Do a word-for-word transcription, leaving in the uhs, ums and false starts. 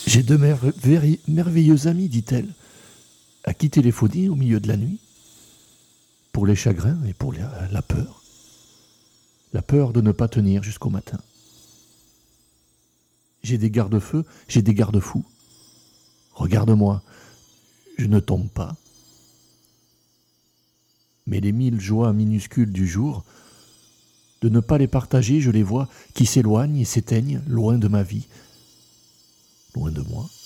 J'ai de mer- véri- merveilleux amis, dit-elle, à qui téléphoner au milieu de la nuit, pour les chagrins et pour la, la peur. La peur de ne pas tenir jusqu'au matin. J'ai des garde-feux, j'ai des garde-fous. Regarde-moi, je ne tombe pas. Mais les mille joies minuscules du jour, de ne pas les partager, je les vois qui s'éloignent et s'éteignent loin de ma vie, loin de moi.